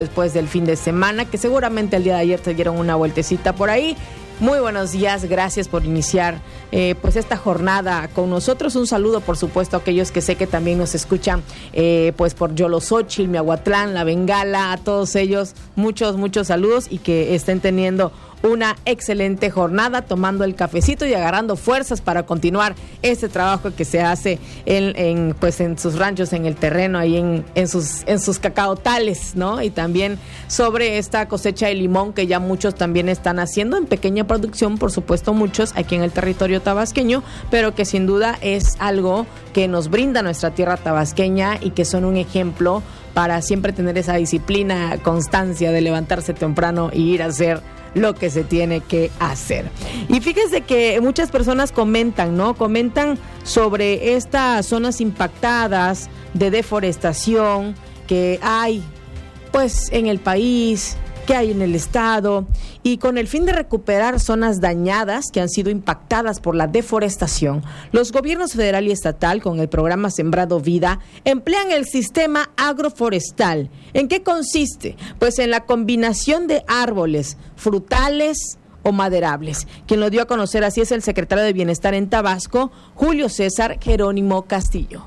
después del fin de semana, que seguramente el día de ayer te dieron una vueltecita por ahí. Muy buenos días, gracias por iniciar pues esta jornada con nosotros. Un saludo, por supuesto, a aquellos que sé que también nos escuchan pues por Yoloxóchitl, Miahuatlán, La Bengala, a todos ellos, muchos saludos y que estén teniendo una excelente jornada, tomando el cafecito y agarrando fuerzas para continuar este trabajo que se hace en sus ranchos, en el terreno, ahí en sus cacaotales, ¿no? Y también sobre esta cosecha de limón que ya muchos también están haciendo en pequeña producción, por supuesto muchos aquí en el territorio tabasqueño, pero que sin duda es algo que nos brinda nuestra tierra tabasqueña y que son un ejemplo para siempre tener esa disciplina, constancia de levantarse temprano y ir a hacer lo que se tiene que hacer. Y fíjese que muchas personas comentan, ¿no? Comentan sobre estas zonas impactadas de deforestación que hay, pues, en el país, que hay en el estado, y con el fin de recuperar zonas dañadas que han sido impactadas por la deforestación, los gobiernos federal y estatal, con el programa Sembrando Vida, emplean el sistema agroforestal. ¿En qué consiste? Pues en la combinación de árboles, frutales o maderables. Quien lo dio a conocer así es el secretario de Bienestar en Tabasco, Julio César Jerónimo Castillo.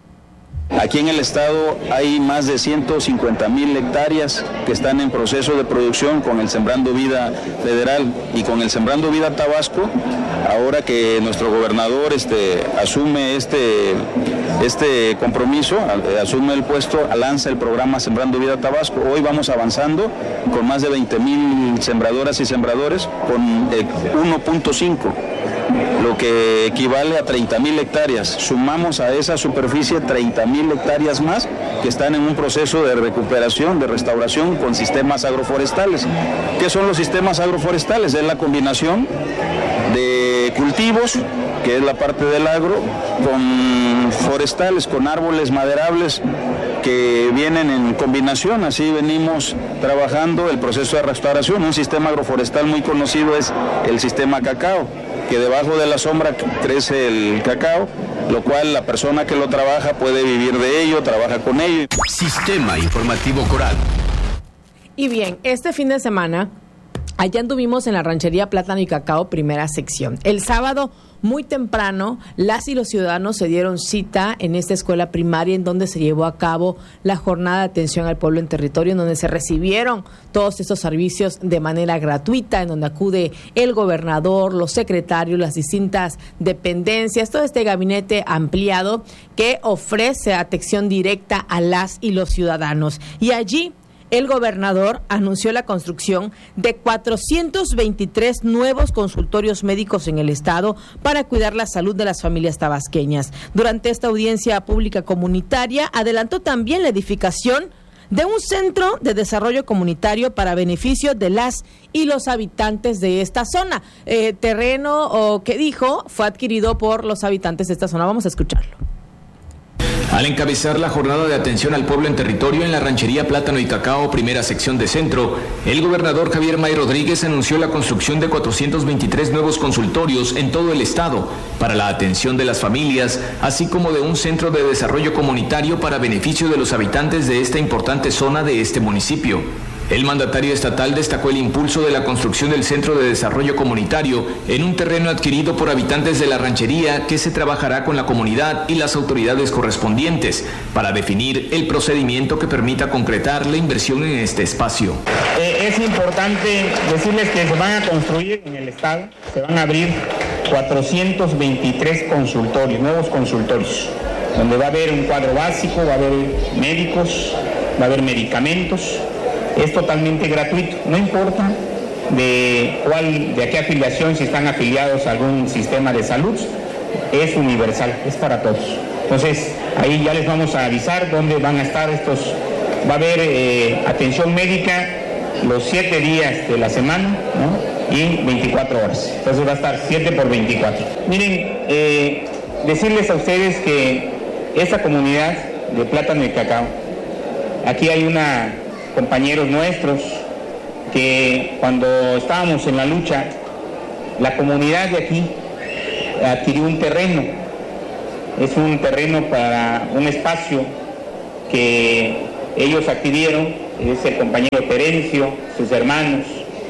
Aquí en el estado hay más de 150,000 hectáreas que están en proceso de producción con el Sembrando Vida Federal y con el Sembrando Vida Tabasco. Ahora que nuestro gobernador asume este compromiso, asume el puesto, lanza el programa Sembrando Vida Tabasco. Hoy vamos avanzando con más de 20,000 sembradoras y sembradores con 1.5. lo que equivale a 30,000 hectáreas. Sumamos a esa superficie 30,000 hectáreas más que están en un proceso de recuperación, de restauración con sistemas agroforestales. ¿Qué son los sistemas agroforestales? Es la combinación de cultivos, que es la parte del agro, con forestales, con árboles maderables que vienen en combinación. Así venimos trabajando el proceso de restauración. Un sistema agroforestal muy conocido es el sistema cacao, que debajo de la sombra crece el cacao, lo cual la persona que lo trabaja puede vivir de ello, trabaja con ello. Sistema Informativo Coral. Y bien, este fin de semana allá anduvimos en la ranchería Plátano y Cacao, primera sección. El sábado, muy temprano, las y los ciudadanos se dieron cita en esta escuela primaria en donde se llevó a cabo la jornada de atención al pueblo en territorio, en donde se recibieron todos estos servicios de manera gratuita, en donde acude el gobernador, los secretarios, las distintas dependencias, todo este gabinete ampliado que ofrece atención directa a las y los ciudadanos. Y allí el gobernador anunció la construcción de 423 nuevos consultorios médicos en el estado para cuidar la salud de las familias tabasqueñas. Durante esta audiencia pública comunitaria, adelantó también la edificación de un centro de desarrollo comunitario para beneficio de las y los habitantes de esta zona. Terreno que dijo fue adquirido por los habitantes de esta zona. Vamos a escucharlo. Al encabezar la jornada de atención al pueblo en territorio en la ranchería Plátano y Cacao, primera sección de centro, el gobernador Javier May Rodríguez anunció la construcción de 423 nuevos consultorios en todo el estado para la atención de las familias, así como de un centro de desarrollo comunitario para beneficio de los habitantes de esta importante zona de este municipio. El mandatario estatal destacó el impulso de la construcción del Centro de Desarrollo Comunitario en un terreno adquirido por habitantes de la ranchería que se trabajará con la comunidad y las autoridades correspondientes para definir el procedimiento que permita concretar la inversión en este espacio. Es importante decirles que se van a construir en el estado, se van a abrir 423 consultorios, nuevos consultorios, donde va a haber un cuadro básico, va a haber médicos, va a haber medicamentos. Es totalmente gratuito, no importa de qué afiliación, si están afiliados a algún sistema de salud, es universal, es para todos. Entonces, ahí ya les vamos a avisar dónde van a estar estos. Va a haber atención médica los 7 días de la semana, ¿no? Y 24 horas. Entonces va a estar 7 por 24. Miren, decirles a ustedes que esta comunidad de Plátano y Cacao, aquí hay compañeros nuestros que cuando estábamos en la lucha, la comunidad de aquí adquirió un terreno. Es un terreno para un espacio que ellos adquirieron, es el compañero Terencio, sus hermanos,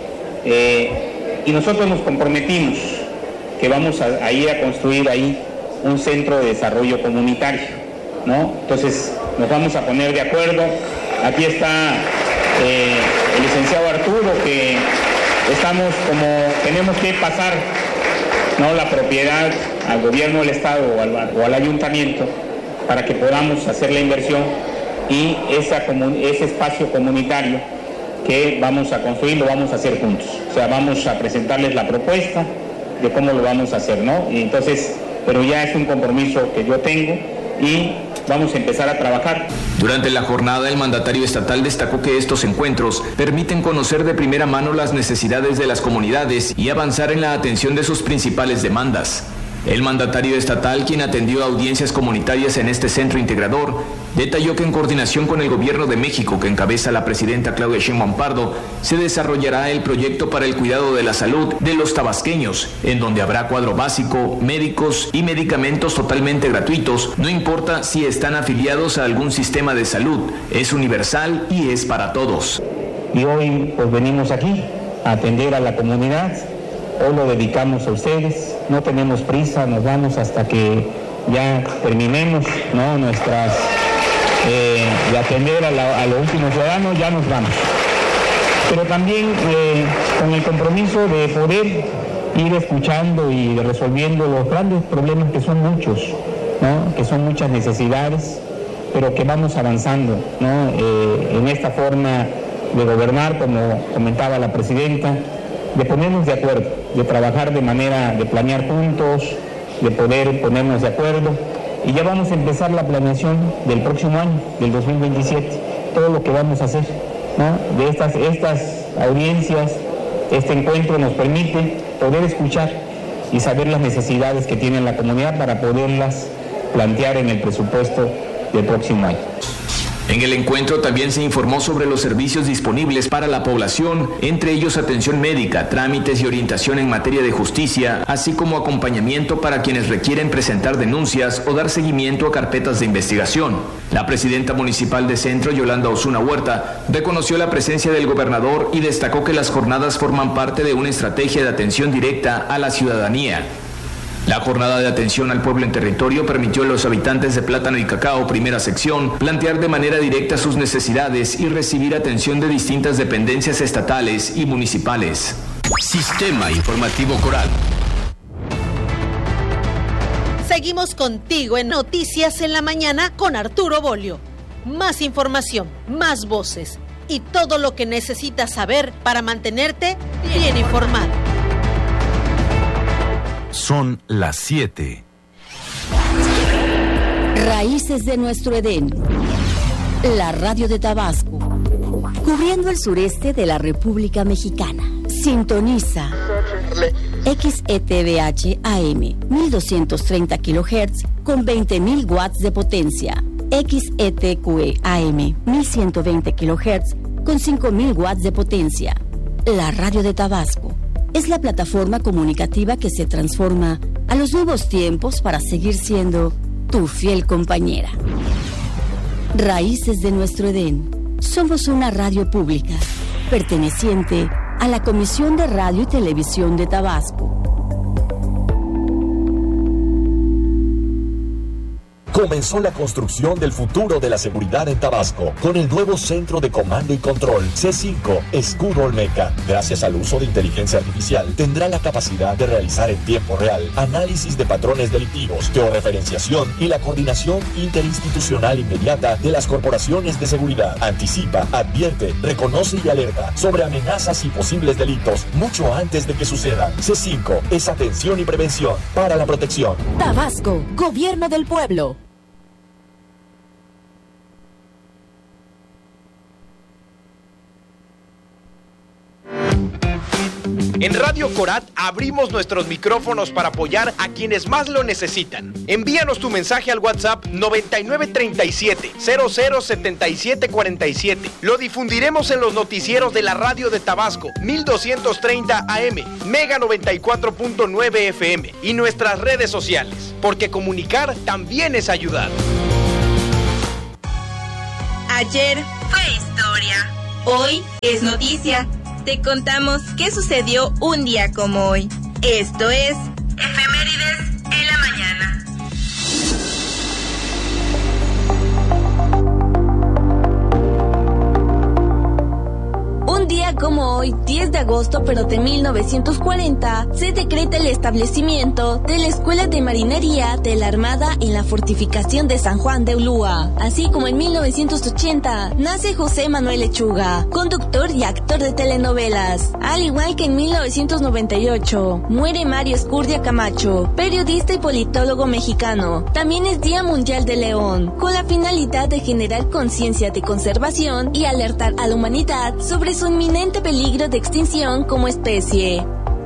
y nosotros nos comprometimos que vamos a ir a construir ahí un centro de desarrollo comunitario, ¿no? Entonces nos vamos a poner de acuerdo. Aquí está el licenciado Arturo, que tenemos que pasar, ¿no?, la propiedad al gobierno del estado o al ayuntamiento para que podamos hacer la inversión, y ese espacio comunitario que vamos a construir lo vamos a hacer juntos. O sea, vamos a presentarles la propuesta de cómo lo vamos a hacer, ¿no? Y entonces, pero ya es un compromiso que yo tengo y vamos a empezar a trabajar. Durante la jornada, el mandatario estatal destacó que estos encuentros permiten conocer de primera mano las necesidades de las comunidades y avanzar en la atención de sus principales demandas. El mandatario estatal, quien atendió audiencias comunitarias en este centro integrador, detalló que en coordinación con el Gobierno de México, que encabeza la presidenta Claudia Sheinbaum Pardo, se desarrollará el proyecto para el cuidado de la salud de los tabasqueños, en donde habrá cuadro básico, médicos y medicamentos totalmente gratuitos, no importa si están afiliados a algún sistema de salud, es universal y es para todos. Y hoy pues venimos aquí a atender a la comunidad. Hoy lo dedicamos a ustedes, no tenemos prisa, nos vamos hasta que ya terminemos, ¿no?, de atender a los últimos ciudadanos, ya nos vamos. Pero también con el compromiso de poder ir escuchando y resolviendo los grandes problemas, que son muchos, ¿no?, que son muchas necesidades, pero que vamos avanzando, ¿no?, en esta forma de gobernar, como comentaba la presidenta, de ponernos de acuerdo, de trabajar de manera de planear juntos, de poder ponernos de acuerdo, y ya vamos a empezar la planeación del próximo año, del 2027, todo lo que vamos a hacer, ¿no? De estas audiencias, este encuentro nos permite poder escuchar y saber las necesidades que tiene la comunidad para poderlas plantear en el presupuesto del próximo año. En el encuentro también se informó sobre los servicios disponibles para la población, entre ellos atención médica, trámites y orientación en materia de justicia, así como acompañamiento para quienes requieren presentar denuncias o dar seguimiento a carpetas de investigación. La presidenta municipal de Centro, Yolanda Osuna Huerta, reconoció la presencia del gobernador y destacó que las jornadas forman parte de una estrategia de atención directa a la ciudadanía. La jornada de atención al pueblo en territorio permitió a los habitantes de Plátano y Cacao, primera sección, plantear de manera directa sus necesidades y recibir atención de distintas dependencias estatales y municipales. Sistema Informativo Coral. Seguimos contigo en Noticias en la Mañana con Arturo Bolio. Más información, más voces y todo lo que necesitas saber para mantenerte bien informado. Son las 7. Raíces de nuestro Edén. La radio de Tabasco. Cubriendo el sureste de la República Mexicana. Sintoniza XETVH AM 1230 kHz con 20.000 watts de potencia. XETQE AM 1120 kHz con 5.000 watts de potencia. La radio de Tabasco es la plataforma comunicativa que se transforma a los nuevos tiempos para seguir siendo tu fiel compañera. Raíces de nuestro Edén. Somos una radio pública, perteneciente a la Comisión de Radio y Televisión de Tabasco. Comenzó la construcción del futuro de la seguridad en Tabasco con el nuevo Centro de Comando y Control C5 Escudo Olmeca. Gracias al uso de inteligencia artificial, tendrá la capacidad de realizar en tiempo real análisis de patrones delictivos, georreferenciación y la coordinación interinstitucional inmediata de las corporaciones de seguridad. Anticipa, advierte, reconoce y alerta sobre amenazas y posibles delitos mucho antes de que sucedan. C5 es atención y prevención para la protección. Tabasco, Gobierno del Pueblo. En Radio Corat abrimos nuestros micrófonos para apoyar a quienes más lo necesitan. Envíanos tu mensaje al WhatsApp 9937-007747. Lo difundiremos en los noticieros de la radio de Tabasco, 1230 AM, Mega 94.9 FM y nuestras redes sociales, porque comunicar también es ayudar. Ayer fue historia. Hoy es noticia. Te contamos qué sucedió un día como hoy. Esto es Efemérides en la Mañana. Un día como hoy, 10 de agosto pero de 1940, se decreta el establecimiento de la Escuela de Marinería de la Armada en la fortificación de San Juan de Ulúa. Así como en 1980, nace José Manuel Lechuga, conductor y actor de telenovelas. Al igual que en 1998, muere Mario Escurdia Camacho, periodista y politólogo mexicano. También es Día Mundial del León, con la finalidad de generar conciencia de conservación y alertar a la humanidad sobre su inminente peligro de extinción como especie.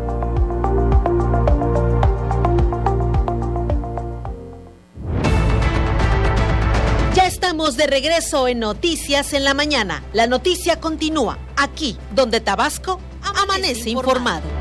Ya estamos de regreso en Noticias en la Mañana. La noticia continúa aquí, donde Tabasco amanece informado.